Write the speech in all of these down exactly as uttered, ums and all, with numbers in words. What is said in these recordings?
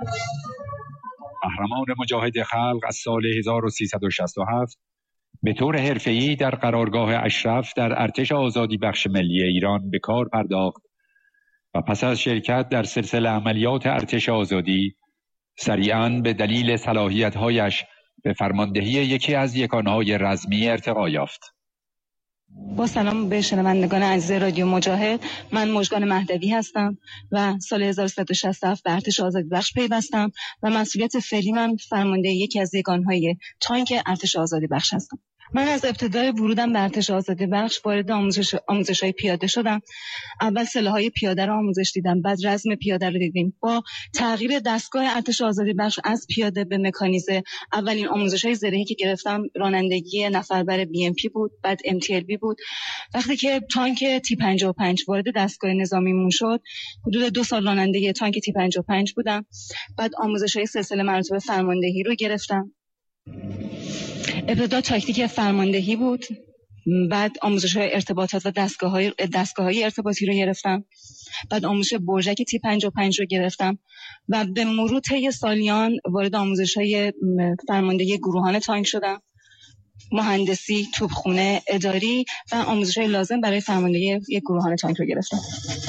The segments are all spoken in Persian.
قهرمان مجاهد خلق از سال هزار و سیصد و شصت و هفت به طور حرفه‌ای در قرارگاه اشرف در ارتش آزادی بخش ملی ایران به کار پرداخت و پس از شرکت در سلسله عملیات ارتش آزادی سریعاً به دلیل صلاحیت‌هایش به فرماندهی یکی از یکانهای رزمی ارتقا یافت. با سلام به شنوندگان عزیز رادیو مجاهد، من مژگان مهدوی هستم و سال هزار و سیصد و شصت و هفت به ارتش آزادی بخش پیوستم و مسئولیت فعلی من فرمانده یکی از یگانهای تانک ارتش آزادی بخش هستم. من از ابتدای ورودم به ارتش آزادی بخش وارد آموزش آموزش‌های پیاده شدم. اول سلاح‌های پیاده رو آموزش دیدم، بعد رزم پیاده رو دیدیم. با تغییر دستگاه ارتش آزادی بخش از پیاده به مکانیزه، اولین آموزش‌های زرهی که گرفتم رانندگی نفربر بی ام پی بود، بعد ام تی ال بی بود. وقتی که تانک تی پنجاه و پنج وارد دستگاه نظامیمون شد، حدود دو سال رانندگی تانک تی پنجاه و پنج بودم. بعد آموزش‌های سلسله مراتب به فرماندهی رو گرفتم. ابتدا تاکتیک فرماندهی بود، بعد آموزش‌های ارتباطات و دستگاه‌های دستگاه‌های ارتباطی رو گرفتم، بعد آموزش برژک تی پنجاه و پنج رو گرفتم و به مرور طی سالیان وارد آموزش‌های فرماندهی گروهان تانک شدم، مهندسی، توپخانه، اداری و آموزش‌های لازم برای فرماندهی یک گروهان تانک رو گرفتم.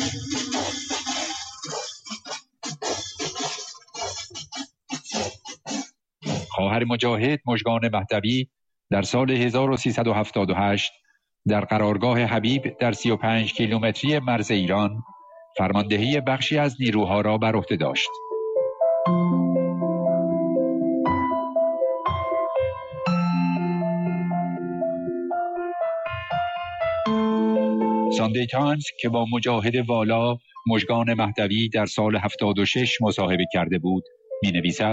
خواهر مجاهد مژگان مهدوی در سال هزار و سیصد و هفتاد و هشت در قرارگاه حبیب در سی و پنج کیلومتری مرز ایران فرماندهی بخشی از نیروها را بر عهده داشت. ساندی تایمز که با مجاهد والا مژگان مهدوی در سال هفتاد و شش مصاحبه کرده بود می‌نویسد: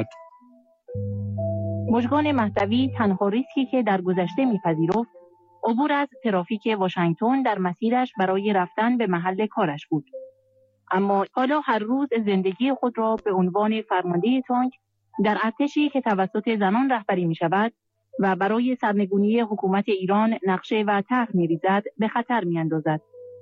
مژگان مهدوی تنها ریسکی که در گذشته می‌پذیرفت عبور از ترافیک واشنگتن در مسیرش برای رفتن به محل کارش بود. اما حالا هر روز زندگی خود را به عنوان فرمانده تانک در ارتشی که توسط زنان رهبری می‌شود و برای سرنگونی حکومت ایران نقشه و طرح می‌ریزد به خطر می‌اندازد.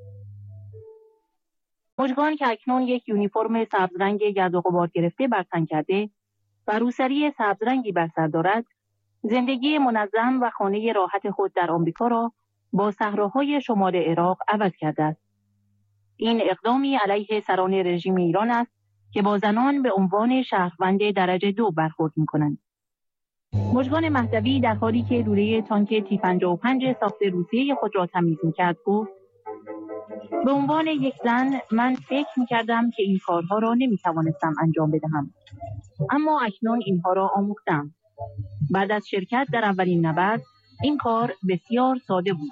مژگان که اکنون یک یونیفرم سبزرنگ گرد و غبار گرفته بر تن کرده و روسری سبزرنگی بر سر دارد، زندگی منظم و خانه راحت خود در آمریکا را با صحراهای شمال عراق عوض کرده است. این اقدامی علیه سران رژیم ایران است که با زنان به عنوان شهروند درجه دو برخورد می‌کنند. مژگان مهدوی در حالی که لوله تانک تی پنجاه و پنج ساخت روسیه خود را تمیز می‌کرد گفت: به عنوان یک زن من فکر می‌کردم که این کارها را نمی‌توانستم انجام بدهم، اما اکنون اینها را آموختم. بعد از شرکت در اولین نبرد این کار بسیار ساده بود.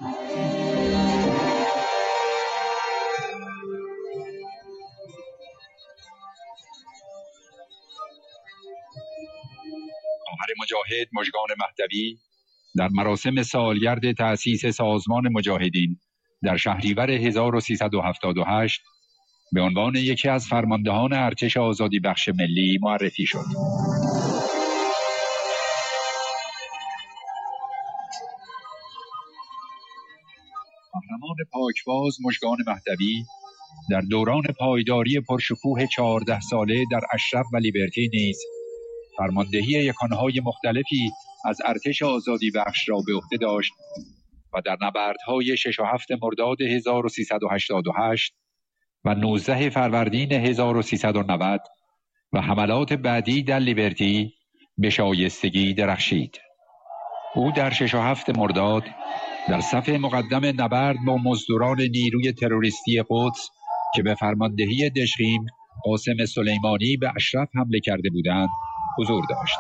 خواهر مجاهد مژگان مهدوی در مراسم سالگرد تأسیس سازمان مجاهدین در شهریور هزار و سیصد و هفتاد و هشت به عنوان یکی از فرماندهان ارتش آزادی بخش ملی معرفی شد. قهرمان پاکباز مژگان مهدوی در دوران پایداری پرشکوه چهارده ساله در اشرف و لیبرتی نیز فرماندهی یکانهای مختلفی از ارتش آزادی بخش را به عهده داشت و در نبردهای شش و هفت مرداد هزار و سیصد و هشتاد و هشت و نوزده فروردین هزار و سیصد و نود و حملات بعدی در لیبرتی به شایستگی درخشید. او در شش و هفت مرداد در صف مقدم نبرد با مزدوران نیروی تروریستی قدس که به فرماندهی دشخیم قاسم سلیمانی به اشرف حمله کرده بودند حضور داشت.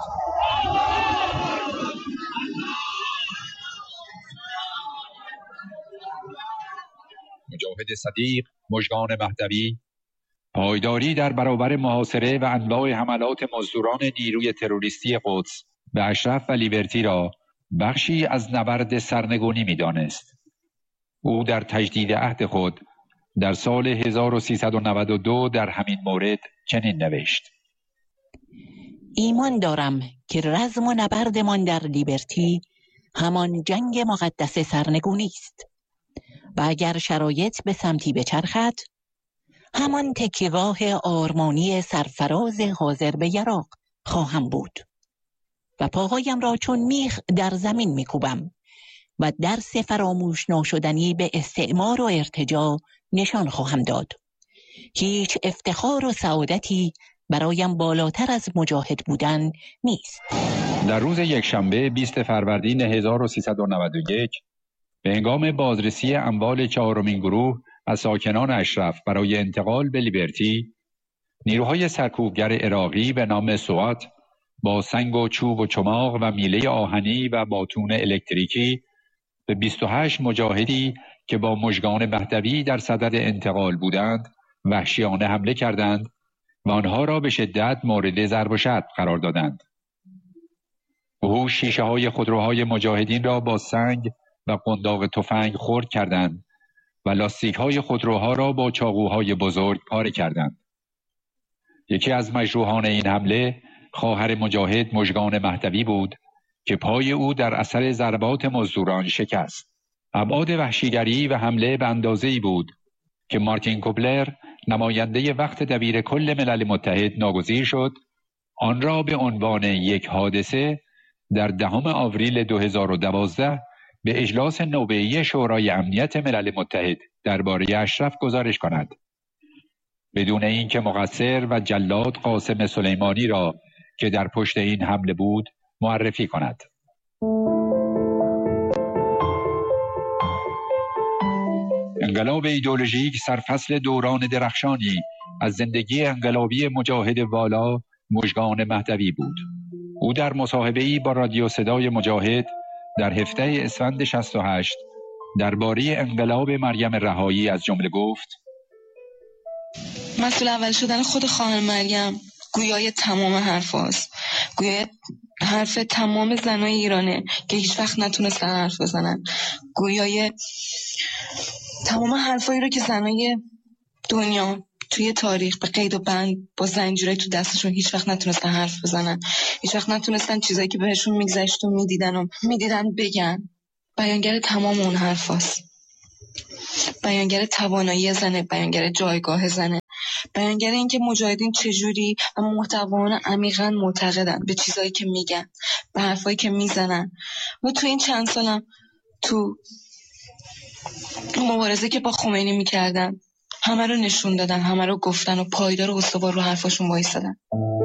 مجاهد صدیق مژگان مهدوی پایداری در برابر محاصره و انواع حملات مزدوران نیروی تروریستی قدس به اشرف و لیبرتی را بخشی از نبرد سرنگونی می دانست. او در تجدید عهد خود در سال هزار و سیصد و نود و دو در همین مورد چنین نوشت: ایمان دارم که رزم و نبردمان در لیبرتی همان جنگ مقدس سرنگونی است و اگر شرایط به سمتی بچرخد همان تکیهگاه آرمانی سرفراز حاضر به یراق خواهم بود و پاهایم را چون میخ در زمین میکوبم و درس فراموش ناشدنی به استعمار و ارتجاع نشان خواهم داد. هیچ افتخار و سعادتی برایم بالاتر از مجاهد بودن نیست. در روز یکشنبه بیست فروردین هزار و سیصد و نود و یک به هنگام بازرسی اموال چهارمین گروه از ساکنان اشرف برای انتقال به لیبرتی، نیروهای سرکوبگر عراقی به نام سوات با سنگ و چوب و چماق و میله آهنی و باتون الکتریکی به بیست و هشت مجاهدی که با مژگان مهدوی در صدد انتقال بودند وحشیانه حمله کردند و آنها را به شدت مورد ضرب و شتم قرار دادند. وحوش شیشه های خودروهای مجاهدین را با سنگ و قنداق تفنگ خرد کردند و لاستیک های خودروها را با چاقوهای بزرگ پاره کردند. یکی از مجروحان این حمله خواهر مجاهد مژگان مهدوی بود که پای او در اثر ضربات مزدوران شکست. ابعاد وحشیگری و حمله به اندازه‌ای بود که مارتین کوبلر نماینده وقت دبیر کل ملل متحد ناگزیر شد آن را به عنوان یک حادثه در دهم آوریل دو هزار و دوازده به اجلاس نوبه‌ای شورای امنیت ملل متحد درباره اشرف گزارش کند، بدون اینکه مقصر و جلاد قاسم سلیمانی را که در پشت این حمله بود معرفی کند. انقلاب ایدئولوژیک سرفصل دوران درخشانی از زندگی انقلابی مجاهد والا مژگان مهدوی بود. او در مصاحبه‌ای با رادیو صدای مجاهد در هفده اسفند شصت و هشت درباره انقلاب مریم رهایی از جمله گفت: مسئول اول شدن خود خانم مریم گویای تمام حرف هاست. گویای حرف تمام زنای ایرانه که هیچ وقت نتونستن حرف بزنن. گویای تمام حرفایی رو که زنای دنیا توی تاریخ به قید و بند با زنجیرای تو دستشون هیچ وقت نتونستن حرف بزنن، هیچ وقت نتونستن چیزایی که بهشون میگذشت و میدیدن و میدیدن بگن. بیانگر تمام اون حرف هاست. بیانگر توانایی زنه، بیانگر جایگاه زنه، بیانگر این که مجاهدین چجوری و محتوایان عمیقاً معتقدن به چیزایی که میگن، به حرفایی که میزنن. و تو این چند سالم تو مبارزه که با خمینی میکردن همه رو نشون دادن، همه رو گفتن و پایدار و استوار رو حرفاشون وایسادن.